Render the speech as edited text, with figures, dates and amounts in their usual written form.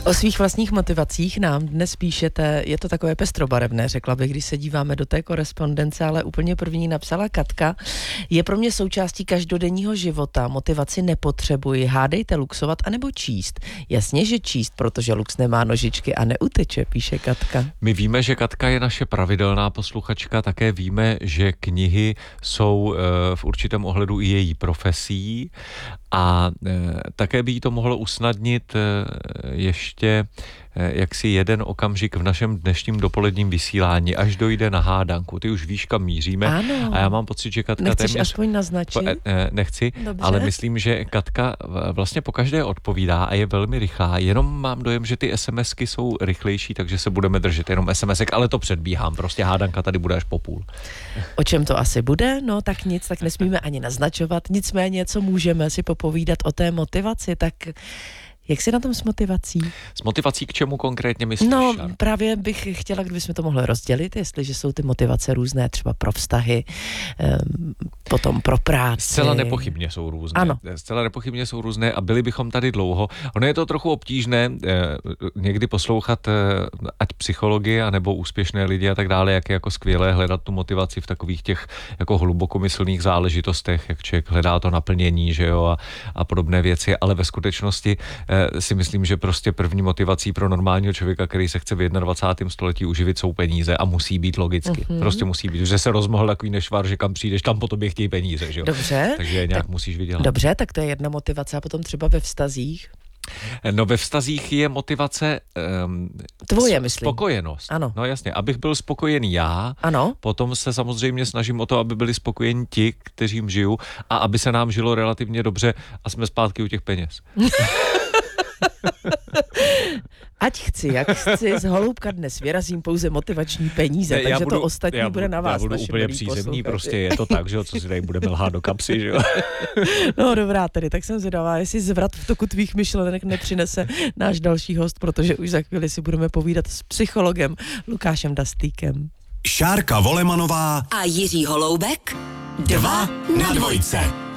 O svých vlastních motivacích nám dnes píšete, je to takové pestrobarevné, řekla bych, když se díváme do té korespondence, ale úplně první napsala Katka. Je pro mě součástí každodenního života, motivaci nepotřebuji, hádejte luxovat anebo číst. Jasně, že číst, protože lux nemá nožičky a neuteče, píše Katka. My víme, že Katka je naše pravidelná posluchačka, také víme, že knihy jsou v určitém ohledu i její profesí a také by jí to mohlo usnadnit ještě jaksi jeden okamžik v našem dnešním dopoledním vysílání, až dojde na hádanku. Ty už víš, kam míříme. Ano. A já mám pocit, že Katka... Nechceš aspoň naznačit? Nechci, dobře. Ale myslím, že Katka vlastně po každé odpovídá a je velmi rychlá. Jenom mám dojem, že ty SMSky jsou rychlejší, takže se budeme držet jenom SMSek, ale to předbíhám. Prostě hádanka tady bude až po půl. O čem to asi bude? No tak nic, tak nesmíme ani naznačovat. Nicméně, co můžeme si popovídat o té motivaci, tak... Jak jsi na tom s motivací? S motivací k čemu konkrétně myslíš? No, právě bych chtěla, kdybychom to mohli rozdělit, jestliže jsou ty motivace různé, třeba pro vztahy, potom pro práci. Zcela nepochybně jsou různé. Ano. Zcela nepochybně jsou různé a byli bychom tady dlouho. Ono je to trochu obtížné někdy poslouchat ať psychologi, anebo úspěšné lidi a tak dále, jak je jako skvělé hledat tu motivaci v takových těch jako hlubokomyslných záležitostech, jak člověk hledá to naplnění, že jo, a podobné věci, ale ve skutečnosti si myslím, že prostě první motivací pro normálního člověka, který se chce v 21. století uživit, jsou peníze a musí být logicky. Prostě musí být, že se rozmohl takový nešvar, že kam přijdeš, tam po tobě chtějí peníze, že jo. Dobře. Takže nějak musíš vydělat. Dobře, tak to je jedna motivace a potom třeba ve vztazích. No ve vztazích je motivace tvoje, myslím. Spokojenost. Ano. No jasně, abych byl spokojený já, ano. Potom se samozřejmě snažím o to, aby byli spokojeni ti, kteřím žiju a aby se nám žilo relativně dobře a jsme zpátky u těch peněz. Ať chci, jak chci, z Holoubka dnes vyrazím pouze motivační peníze, takže to ostatní bude na vás. Já budu úplně přízemní, prostě je to tak, že jo, co si tady budeme lhát do kapsy, že jo. No dobrá tedy, tak jsem zvědavá, jestli zvrat v toku tvých myšlenek nepřinese náš další host, protože už za chvíli si budeme povídat s psychologem Lukášem Dastýkem. Šárka Volemanová a Jiří Holoubek 2 na 2.